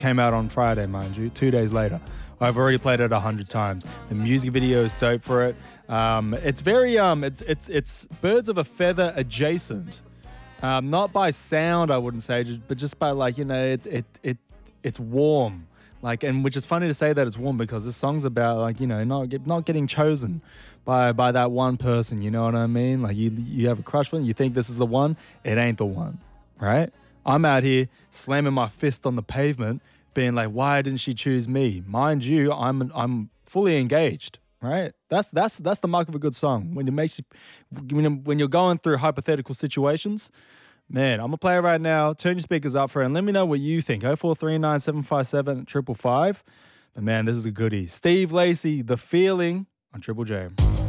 Came out on Friday, mind you, 2 days later. I've already played it 100 times. The music video is dope for it. It's very it's Birds of a Feather adjacent. Not by sound, I wouldn't say, but just by like, you know, it's warm. Like, and which is funny to say that it's warm because this song's about like, you know, not getting chosen by that one person, you know what I mean? Like you have a crush for them, you think this is the one, it ain't the one, right? I'm out here slamming my fist on the pavement, being like, why didn't she choose me? Mind you, I'm fully engaged, right? That's the mark of a good song. When it makes you, when you're going through hypothetical situations, man, I'm gonna play it right now. Turn your speakers up for it and let me know what you think. 0439 757 555. But man, this is a goodie. Steve Lacy, The Feeling on Triple J.